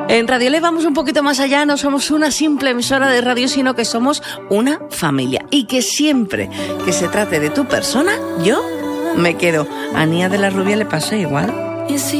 En Radio Le vamos un poquito más allá, no somos una simple emisora de radio, sino que somos una familia. Y que siempre que se trate de tu persona, yo me quedo. A Nia de la Rubia le pasa igual.